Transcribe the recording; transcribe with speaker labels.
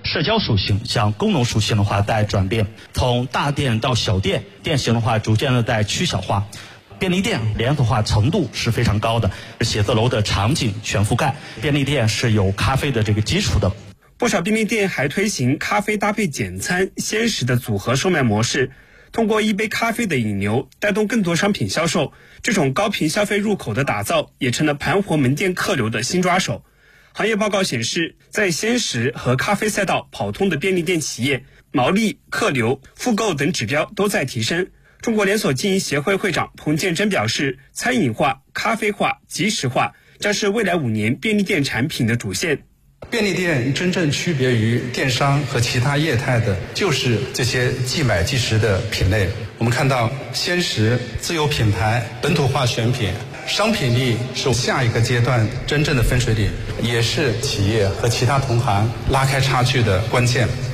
Speaker 1: 社交属性向功能属性的话在转变，从大店到小店，店型的话逐渐的在趋小化。便利店连锁化程度是非常高的，写字楼的场景全覆盖，便利店是有咖啡的这个基础的。
Speaker 2: 不少便利店还推行咖啡搭配简餐、鲜食的组合售卖模式，通过一杯咖啡的引流，带动更多商品销售。这种高频消费入口的打造，也成了盘活门店客流的新抓手。行业报告显示，在鲜食和咖啡赛道跑通的便利店企业，毛利、客流、复购等指标都在提升。中国连锁经营协会会长彭建珍表示，餐饮化、咖啡化、即时化将是未来5年便利店产品的主线。
Speaker 3: 便利店真正区别于电商和其他业态的，就是这些即买即食的品类。我们看到鲜食、自有品牌、本土化选品，商品力是下一个阶段真正的分水岭，也是企业和其他同行拉开差距的关键。